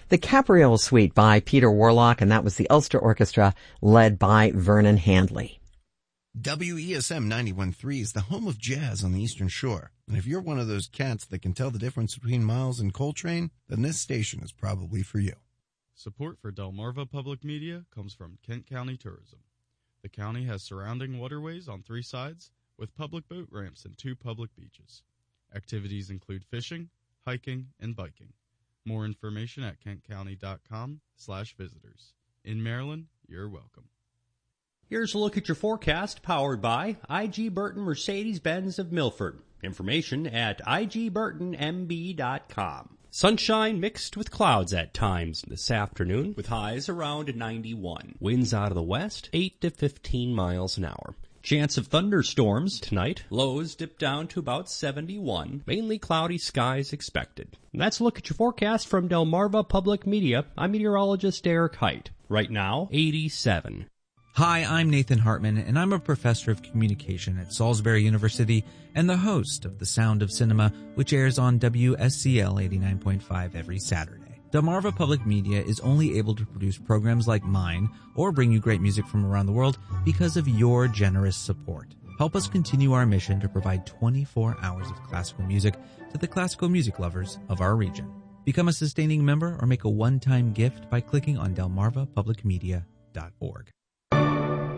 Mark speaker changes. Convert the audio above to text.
Speaker 1: The Capriole Suite by Peter Warlock, and that was the Ulster Orchestra led by Vernon Handley.
Speaker 2: WESM 91.3 is the home of jazz on the Eastern Shore. And if you're one of those cats that can tell the difference between Miles and Coltrane, then this station is probably for you.
Speaker 3: Support for Delmarva Public Media comes from Kent County Tourism. The county has surrounding waterways on 3 sides with public boat ramps and 2 public beaches. Activities include fishing, hiking, and biking. More information at kentcounty.com/visitors. In Maryland, you're welcome.
Speaker 4: Here's a look at your forecast powered by I.G. Burton Mercedes-Benz of Milford. Information at igburtonmb.com. Sunshine mixed with clouds at times this afternoon with highs around 91. Winds out of the west, 8 to 15 miles an hour. Chance of thunderstorms tonight. Lows dip down to about 71. Mainly cloudy skies expected. And that's a look at your forecast from Delmarva Public Media. I'm meteorologist Eric Height. Right now, 87.
Speaker 5: Hi, I'm Nathan Hartman, and I'm a professor of communication at Salisbury University and the host of The Sound of Cinema, which airs on WSCL 89.5 every Saturday. Delmarva Public Media is only able to produce programs like mine or bring you great music from around the world because of your generous support. Help us continue our mission to provide 24 hours of classical music to the classical music lovers of our region. Become a sustaining member or make a one-time gift by clicking on delmarvapublicmedia.org.